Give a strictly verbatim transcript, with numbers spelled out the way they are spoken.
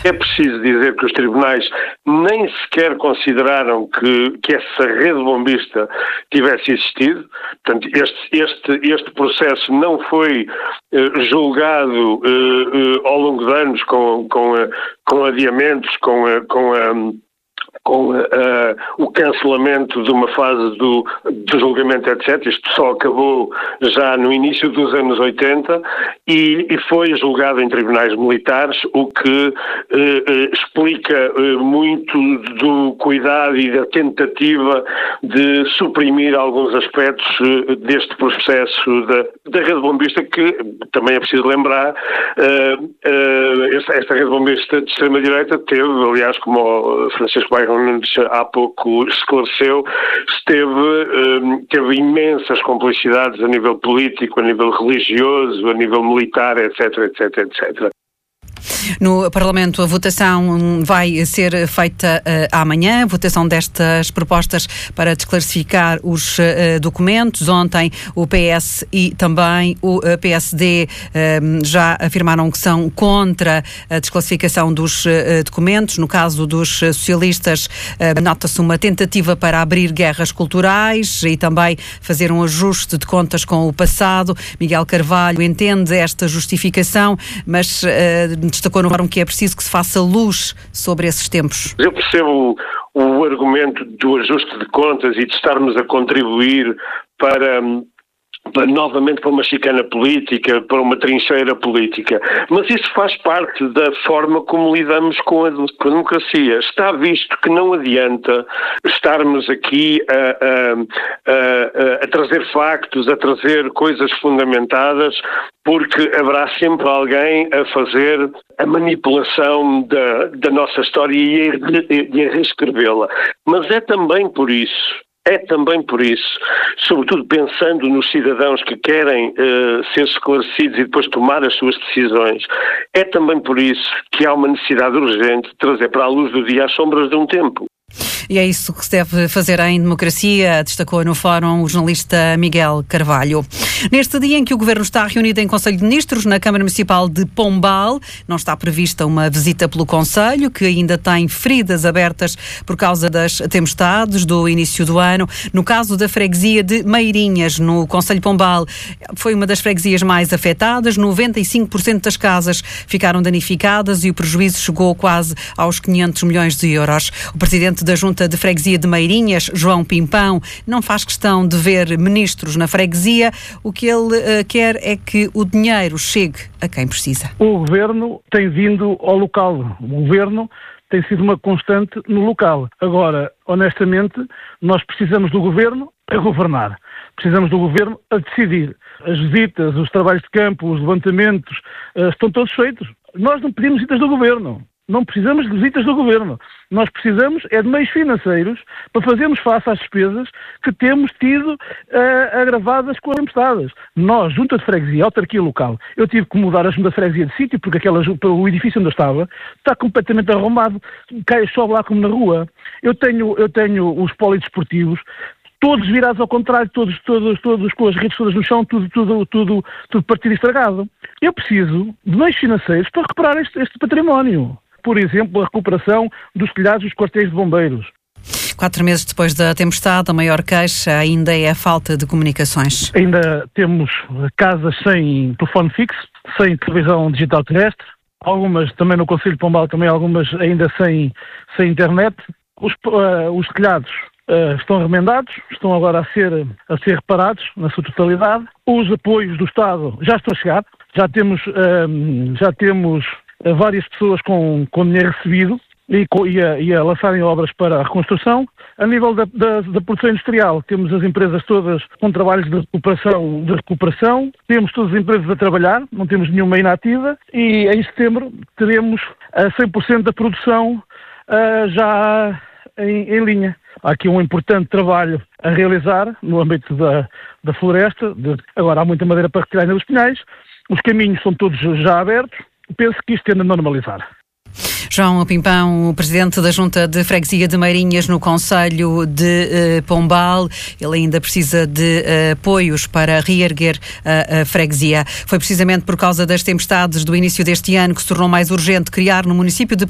É preciso dizer que os tribunais nem sequer consideraram que, que essa rede bombista tivesse existido. Portanto, este, este, este processo não foi uh, julgado uh, uh, ao longo de anos com, com, uh, com adiamentos, com, uh, com a... Um, com uh, o cancelamento de uma fase do, do julgamento, etcétera. Isto só acabou já no início dos anos oitenta e, e foi julgado em tribunais militares, o que uh, uh, explica uh, muito do cuidado e da tentativa de suprimir alguns aspectos uh, deste processo da, da rede bombista, que também é preciso lembrar, uh, uh, esta, esta rede bombista de extrema-direita teve, aliás, como o Francisco Bairro há pouco esclareceu, esteve, teve imensas complicidades a nível político, a nível religioso, a nível militar, etc, etc, etcétera. No Parlamento, a votação vai ser feita uh, amanhã, a votação destas propostas para desclassificar os uh, documentos. Ontem o P S e também o uh, P S D uh, já afirmaram que são contra a desclassificação dos uh, documentos. No caso dos socialistas, uh, nota-se uma tentativa para abrir guerras culturais e também fazer um ajuste de contas com o passado. Miguel Carvalho entende esta justificação, mas uh, destacou no fórum que é preciso que se faça luz sobre esses tempos. Eu percebo o, o argumento do ajuste de contas e de estarmos a contribuir para... para, novamente para uma chicana política, para uma trincheira política. Mas isso faz parte da forma como lidamos com a, com a democracia. Está visto que não adianta estarmos aqui a, a, a, a trazer factos, a trazer coisas fundamentadas, porque haverá sempre alguém a fazer a manipulação da, da nossa história e a, a reescrevê-la. Mas é também por isso É também por isso, sobretudo pensando nos cidadãos que querem uh, ser esclarecidos e depois tomar as suas decisões, é também por isso que há uma necessidade urgente de trazer para a luz do dia as sombras de um tempo. E é isso que se deve fazer em democracia, destacou no fórum o jornalista Miguel Carvalho. Neste dia em que o Governo está reunido em Conselho de Ministros na Câmara Municipal de Pombal, não está prevista uma visita pelo Conselho, que ainda tem feridas abertas por causa das tempestades do início do ano. No caso da freguesia de Meirinhas, no Conselho de Pombal, foi uma das freguesias mais afetadas. noventa e cinco por cento das casas ficaram danificadas e o prejuízo chegou quase aos quinhentos milhões de euros. O presidente da Junta de Freguesia de Meirinhas, João Pimpão, não faz questão de ver ministros na freguesia. O que ele uh, quer é que o dinheiro chegue a quem precisa. O Governo tem vindo ao local. O Governo tem sido uma constante no local. Agora, honestamente, nós precisamos do Governo a governar. Precisamos do Governo a decidir. As visitas, os trabalhos de campo, os levantamentos, uh, estão todos feitos. Nós não pedimos visitas do Governo. Não precisamos de visitas do Governo. Nós precisamos é de meios financeiros para fazermos face às despesas que temos tido uh, agravadas com as tempestades. Nós, Junta de Freguesia, autarquia local, eu tive que mudar a Junta de Freguesia de sítio porque aquela, o edifício onde eu estava está completamente arrumado, cai chove lá como na rua. Eu tenho, eu tenho os polidesportivos todos virados ao contrário, todos, todos, todos com as redes todas no chão, tudo, tudo, tudo, tudo partido e estragado. Eu preciso de meios financeiros para recuperar este, este património. Por exemplo, a recuperação dos telhados dos quartéis de bombeiros. Quatro meses depois da tempestade, a maior queixa ainda é a falta de comunicações. Ainda temos casas sem telefone fixo, sem televisão digital terrestre, algumas também no Concelho de Pombal, também algumas ainda sem, sem internet. Os, uh, os telhados uh, estão remendados, estão agora a ser, a ser reparados na sua totalidade. Os apoios do Estado já estão a chegar, já temos... Uh, já temos várias pessoas com, com dinheiro recebido e, com, e, a, e a lançarem obras para a reconstrução. A nível da, da, da produção industrial, temos as empresas todas com trabalhos de recuperação, de recuperação, temos todas as empresas a trabalhar, não temos nenhuma inativa, e em setembro teremos a cem por cento da produção uh, já em, em linha. Há aqui um importante trabalho a realizar no âmbito da, da floresta. De, agora há muita madeira para retirar nos pinhais, os caminhos são todos já abertos. Penso que isto tende a normalizar. João Pimpão, o presidente da Junta de Freguesia de Meirinhas no Concelho de uh, Pombal. Ele ainda precisa de uh, apoios para reerguer uh, a freguesia. Foi precisamente por causa das tempestades do início deste ano que se tornou mais urgente criar no município de